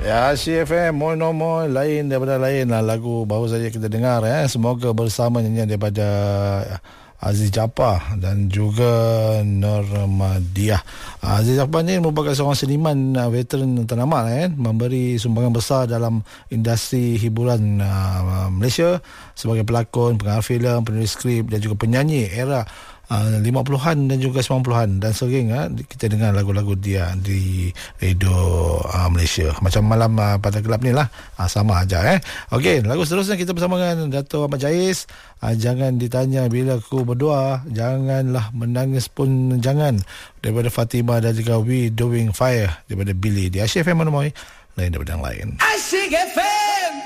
Ya, CFM Moi No Moi, lain daripada lain lah. Lagu baru saja kita dengar Semoga bersama nyanyian daripada Aziz Japar dan juga Normadiyah. Aziz Japar ni merupakan seorang seniman veteran ternama memberi sumbangan besar dalam industri hiburan Malaysia sebagai pelakon, pengarah filem, penulis skrip dan juga penyanyi era 50-an dan juga 90-an, dan sering kita dengar lagu-lagu dia di radio Malaysia. Macam malam pada gelap ni lah, sama aja Okey, lagu seterusnya kita bersama dengan Dato' Ahmad Jais. Jangan ditanya bila ku berdoa, janganlah menangis pun jangan, daripada Fatimah, dan juga We Doing Fire daripada Billy di Asyik FM Monomoy, lain daripada yang lain. Asyik FM.